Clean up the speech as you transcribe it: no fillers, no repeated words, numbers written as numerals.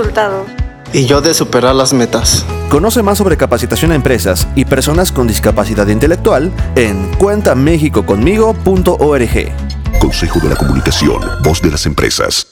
resultado. Y yo de superar las metas. Conoce más sobre capacitación a empresas y personas con discapacidad intelectual en cuentamexicoconmigo.org. Consejo de la Comunicación, voz de las empresas.